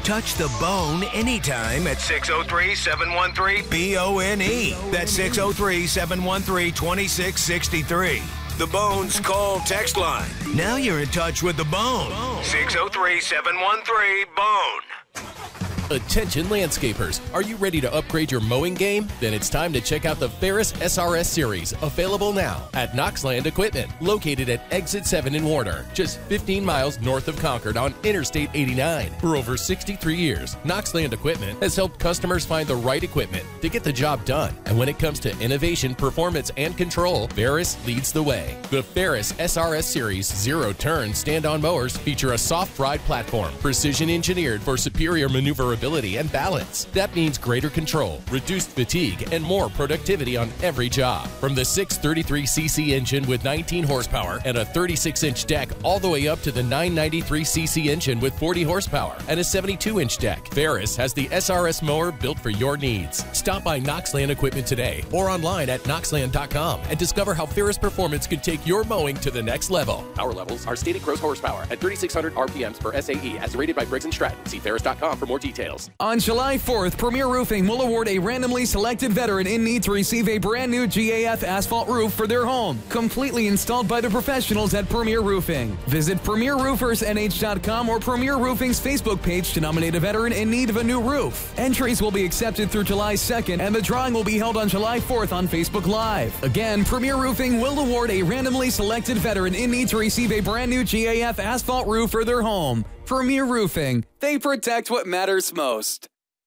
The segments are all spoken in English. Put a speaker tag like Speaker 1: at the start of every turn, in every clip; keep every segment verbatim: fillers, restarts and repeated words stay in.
Speaker 1: Touch the bone anytime at six oh three, seven one three, B O N E. That's six oh three, seven one three, two six six three. The Bone's call text line. Now you're in touch with the Bone. six oh three, seven one three, BONE.
Speaker 2: Attention landscapers, are you ready to upgrade your mowing game? Then it's time to check out the Ferris S R S Series, available now at Knoxland Equipment, located at Exit seven in Warner, just fifteen miles north of Concord on Interstate eighty-nine. For over sixty-three years, Knoxland Equipment has helped customers find the right equipment to get the job done. And when it comes to innovation, performance, and control, Ferris leads the way. The Ferris S R S Series zero-turn stand-on mowers feature a soft ride platform, precision engineered for superior maneuverability and balance. That means greater control, reduced fatigue, and more productivity on every job. From the six thirty-three c c engine with nineteen horsepower and a thirty-six inch deck all the way up to the nine ninety-three c c engine with forty horsepower and a seventy-two inch deck, Ferris has the S R S mower built for your needs. Stop by Knoxland Equipment today or online at knoxland dot com and discover how Ferris performance can take your mowing to the next level.
Speaker 3: Power levels are stated gross horsepower at thirty-six hundred R P Ms per S A E as rated by Briggs and Stratton. See ferris dot com for more details.
Speaker 4: On July fourth, Premier Roofing will award a randomly selected veteran in need to receive a brand new G A F asphalt roof for their home, completely installed by the professionals at Premier Roofing. Visit premier roofers N H dot com or Premier Roofing's Facebook page to nominate a veteran in need of a new roof. Entries will be accepted through July second, and the drawing will be held on July fourth on Facebook Live. Again, Premier Roofing will award a randomly selected veteran in need to receive a brand new G A F asphalt roof for their home. Premier Roofing. They protect what matters most.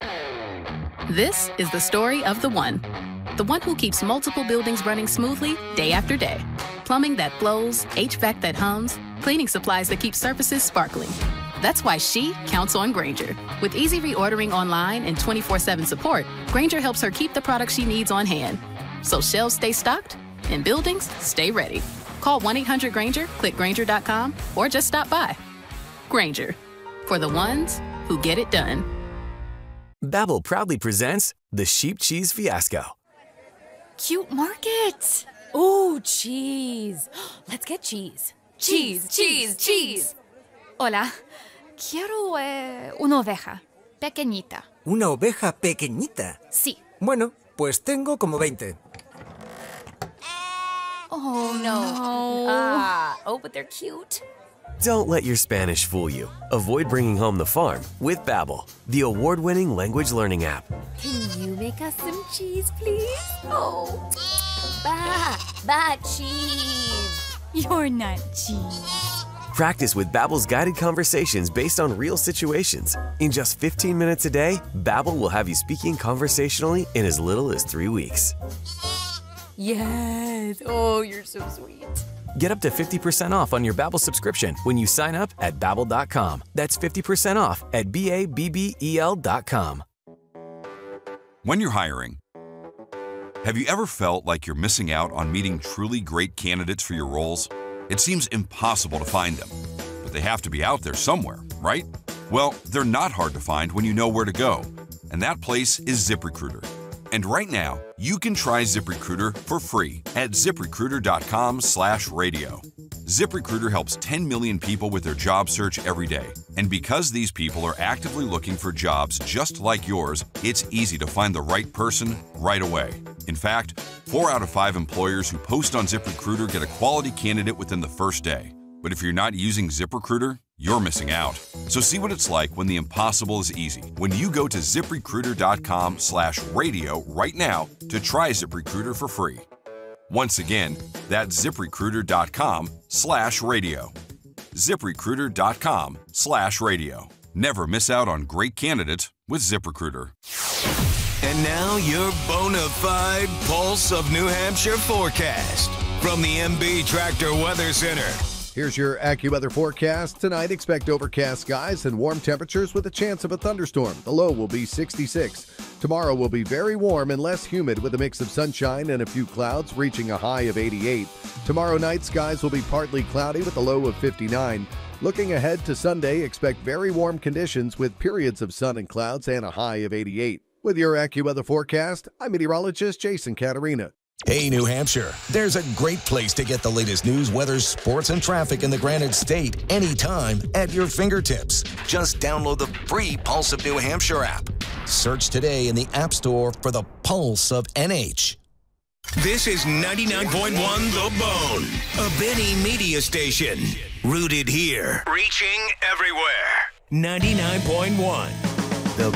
Speaker 5: This is the story of the one. The one who keeps multiple buildings running smoothly day after day. Plumbing that flows, H V A C that hums, cleaning supplies that keep surfaces sparkling. That's why she counts on Grainger. With easy reordering online and twenty-four seven support, Grainger helps her keep the products she needs on hand. So shelves stay stocked and buildings stay ready. Call one eight hundred Grainger, click Grainger dot com, or just stop by. Grainger, for the ones who get it done.
Speaker 6: Babbel proudly presents the Sheep Cheese Fiasco.
Speaker 7: Cute market. Ooh, cheese. Let's get cheese. Cheese, cheese, cheese. Hola. Quiero eh, una oveja. Pequeñita.
Speaker 8: ¿Una oveja pequeñita?
Speaker 7: Sí.
Speaker 8: Bueno, pues tengo como veinte.
Speaker 7: Oh, no. Ah, oh, but they're cute.
Speaker 6: Don't let your Spanish fool you. Avoid bringing home the farm with Babbel, the award-winning language learning app.
Speaker 7: Can you make us some cheese, please? Oh, ba, ba, cheese. You're not cheese.
Speaker 6: Practice with Babbel's guided conversations based on real situations. In just fifteen minutes a day, Babbel will have you speaking conversationally in as little as three weeks.
Speaker 7: Yes. Oh, you're so sweet.
Speaker 6: Get up to fifty percent off on your Babbel subscription when you sign up at babbel dot com. That's fifty percent off at B A B B E L dot com.
Speaker 9: When you're hiring, have you ever felt like you're missing out on meeting truly great candidates for your roles? It seems impossible to find them, but they have to be out there somewhere, right? Well, they're not hard to find when you know where to go, and that place is ZipRecruiter. And right now, you can try ZipRecruiter for free at zip recruiter dot com slash radio. ZipRecruiter helps ten million people with their job search every day. And because these people are actively looking for jobs just like yours, it's easy to find the right person right away. In fact, four out of five employers who post on ZipRecruiter get a quality candidate within the first day. But if you're not using ZipRecruiter, you're missing out. So see what it's like when the impossible is easy. When you go to zip recruiter dot com slash radio right now to try ZipRecruiter for free. Once again, that's zip recruiter dot com slash radio. zip recruiter dot com slash radio. Never miss out on great candidates with ZipRecruiter.
Speaker 1: And now your bona fide Pulse of New Hampshire forecast from the M B Tractor Weather Center.
Speaker 10: Here's your AccuWeather forecast. Tonight, expect overcast skies and warm temperatures with a chance of a thunderstorm. The low will be sixty-six. Tomorrow will be very warm and less humid with a mix of sunshine and a few clouds, reaching a high of eighty-eight. Tomorrow night, skies will be partly cloudy with a low of fifty-nine. Looking ahead to Sunday, expect very warm conditions with periods of sun and clouds and a high of eighty-eight. With your AccuWeather forecast, I'm meteorologist Jason Caterina.
Speaker 11: Hey, New Hampshire, there's a great place to get the latest news, weather, sports, and traffic in the Granite State anytime at your fingertips. Just download the free Pulse of New Hampshire app. Search today in the App Store for the Pulse of N H.
Speaker 1: This is ninety-nine point one The Bone, a Benny media station. Rooted here, reaching everywhere. ninety-nine point one